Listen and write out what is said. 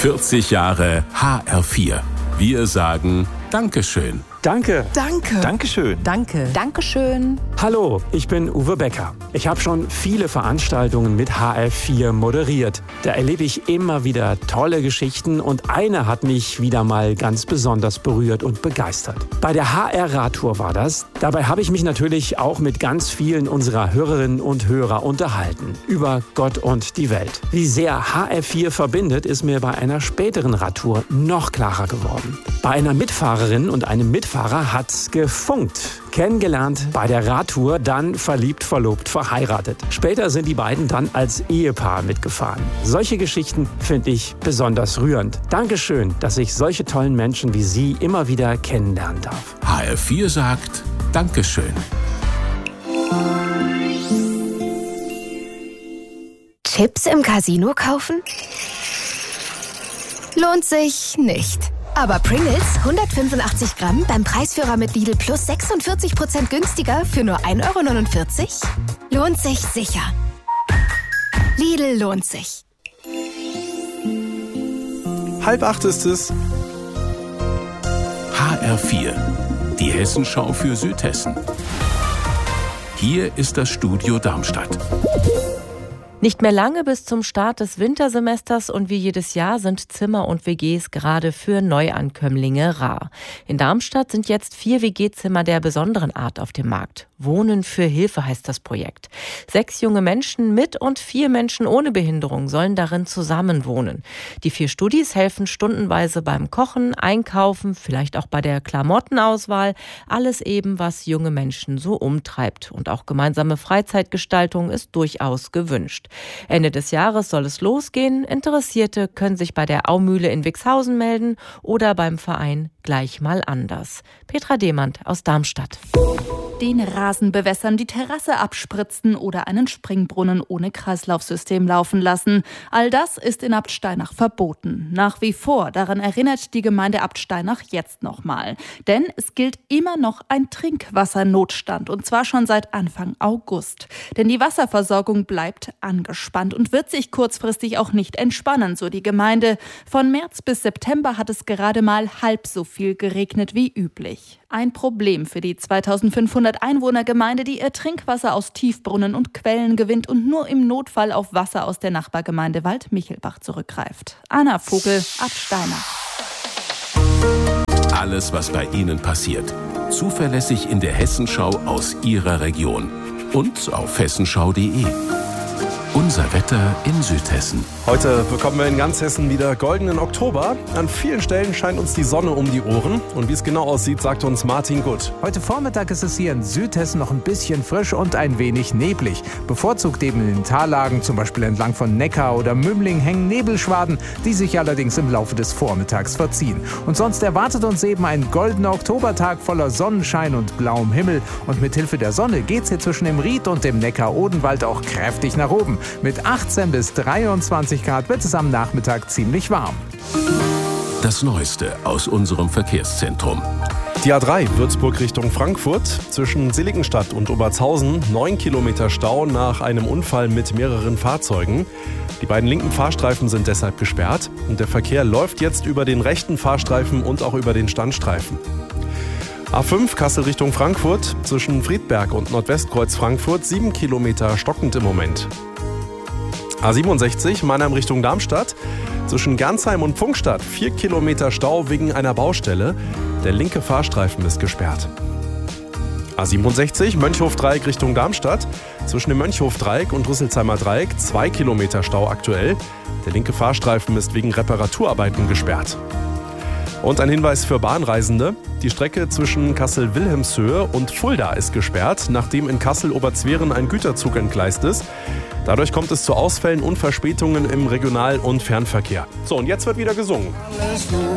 40 Jahre HR4. Wir sagen Dankeschön. Danke. Danke. Dankeschön. Danke. Dankeschön. Hallo, ich bin Uwe Becker. Ich habe schon viele Veranstaltungen mit HR4 moderiert. Da erlebe ich immer wieder tolle Geschichten und eine hat mich wieder mal ganz besonders berührt und begeistert. Bei der HR-Radtour war das. Dabei habe ich mich natürlich auch mit ganz vielen unserer Hörerinnen und Hörer unterhalten. Über Gott und die Welt. Wie sehr HR4 verbindet, ist mir bei einer späteren Radtour noch klarer geworden. Bei einer Mitfahrerin und einem Mitfahrer hat's gefunkt. Kennengelernt bei der Radtour, dann verliebt, verlobt, verheiratet. Später sind die beiden dann als Ehepaar mitgefahren. Solche Geschichten finde ich besonders rührend. Dankeschön, dass ich solche tollen Menschen wie Sie immer wieder kennenlernen darf. HR4 sagt Dankeschön. Chips im Casino kaufen? Lohnt sich nicht. Aber Pringles 185 Gramm beim Preisführer mit Lidl Plus 46% günstiger für nur 1,49 €? Lohnt sich sicher. Lidl lohnt sich. 7:30 ist es. HR4, die Hessenschau für Südhessen. Hier ist das Studio Darmstadt. Nicht mehr lange bis zum Start des Wintersemesters und wie jedes Jahr sind Zimmer und WGs gerade für Neuankömmlinge rar. In Darmstadt sind jetzt 4 WG-Zimmer der besonderen Art auf dem Markt. Wohnen für Hilfe heißt das Projekt. 6 junge Menschen mit und 4 Menschen ohne Behinderung sollen darin zusammenwohnen. Die 4 Studis helfen stundenweise beim Kochen, Einkaufen, vielleicht auch bei der Klamottenauswahl. Alles eben, was junge Menschen so umtreibt. Und auch gemeinsame Freizeitgestaltung ist durchaus gewünscht. Ende des Jahres soll es losgehen. Interessierte können sich bei der Aumühle in Wixhausen melden oder beim Verein Gleich mal anders. Petra Demand aus Darmstadt. Den Rasen bewässern, die Terrasse abspritzen oder einen Springbrunnen ohne Kreislaufsystem laufen lassen. All das ist in Abt Steinach verboten. Nach wie vor, daran erinnert die Gemeinde Abt Steinach jetzt nochmal. Denn es gilt immer noch ein Trinkwassernotstand und zwar schon seit Anfang August. Denn die Wasserversorgung bleibt angespannt und wird sich kurzfristig auch nicht entspannen, so die Gemeinde. Von März bis September hat es gerade mal halb so viel geregnet wie üblich. Ein Problem für die 2500 Einwohnergemeinde, die ihr Trinkwasser aus Tiefbrunnen und Quellen gewinnt und nur im Notfall auf Wasser aus der Nachbargemeinde Waldmichelbach zurückgreift. Anna Vogel, Abt Steinach. Alles, was bei Ihnen passiert. Zuverlässig in der Hessenschau aus Ihrer Region. Und auf hessenschau.de. Unser Wetter in Südhessen. Heute bekommen wir in ganz Hessen wieder goldenen Oktober. An vielen Stellen scheint uns die Sonne um die Ohren. Und wie es genau aussieht, sagt uns Martin Gutt. Heute Vormittag ist es hier in Südhessen noch ein bisschen frisch und ein wenig neblig. Bevorzugt eben in den Tallagen, zum Beispiel entlang von Neckar oder Mümling, hängen Nebelschwaden, die sich allerdings im Laufe des Vormittags verziehen. Und sonst erwartet uns eben ein goldener Oktobertag voller Sonnenschein und blauem Himmel. Und mit Hilfe der Sonne geht's hier zwischen dem Ried und dem Neckar-Odenwald auch kräftig nach oben. Mit 18 bis 23 Grad wird es am Nachmittag ziemlich warm. Das Neueste aus unserem Verkehrszentrum. Die A3 Würzburg Richtung Frankfurt. Zwischen Seligenstadt und Obertshausen 9 Kilometer Stau nach einem Unfall mit mehreren Fahrzeugen. Die beiden linken Fahrstreifen sind deshalb gesperrt. Und der Verkehr läuft jetzt über den rechten Fahrstreifen und auch über den Standstreifen. A5 Kassel Richtung Frankfurt. Zwischen Friedberg und Nordwestkreuz Frankfurt 7 Kilometer stockend im Moment. A67 Mannheim Richtung Darmstadt. Zwischen Gernsheim und Pfungstadt 4 Kilometer Stau wegen einer Baustelle. Der linke Fahrstreifen ist gesperrt. A67 Mönchhof-Dreieck Richtung Darmstadt. Zwischen dem Mönchhof-Dreieck und Rüsselsheimer Dreieck 2 Kilometer Stau aktuell. Der linke Fahrstreifen ist wegen Reparaturarbeiten gesperrt. Und ein Hinweis für Bahnreisende. Die Strecke zwischen Kassel-Wilhelmshöhe und Fulda ist gesperrt, nachdem in Kassel-Oberzweren ein Güterzug entgleist ist. Dadurch kommt es zu Ausfällen und Verspätungen im Regional- und Fernverkehr. So, und jetzt wird wieder gesungen.